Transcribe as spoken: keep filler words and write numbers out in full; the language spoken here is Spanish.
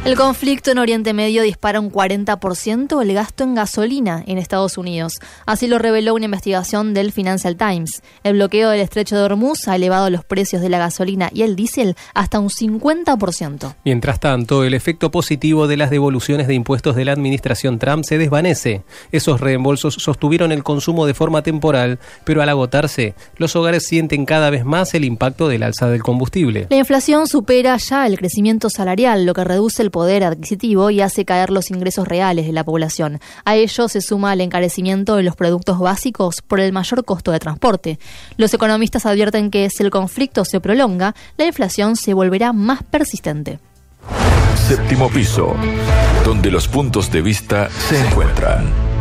El conflicto en Oriente Medio dispara un cuarenta por ciento el gasto en gasolina en Estados Unidos. Así lo reveló una investigación del Financial Times. El bloqueo del estrecho de Hormuz ha elevado los precios de la gasolina y el diésel hasta un cincuenta por ciento. Mientras tanto, el efecto positivo de las devoluciones de impuestos de la administración Trump se desvanece. Esos reembolsos sostuvieron el consumo de forma temporal, pero al agotarse, los hogares sienten cada vez más el impacto del alza del combustible. La inflación supera ya el crecimiento salarial, lo que reduce el poder adquisitivo y hace caer los ingresos reales de la población. A ello se suma el encarecimiento de los productos básicos por el mayor costo de transporte. Los economistas advierten que si el conflicto se prolonga, la inflación se volverá más persistente. Séptimo piso, donde los puntos de vista se encuentran.